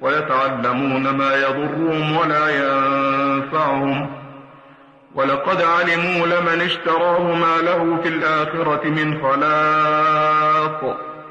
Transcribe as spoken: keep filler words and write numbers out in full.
ويتعلمون ما يضرهم ولا ينفعهم، ولقد علموا لمن اشتراه ما له في الآخرة من خلاق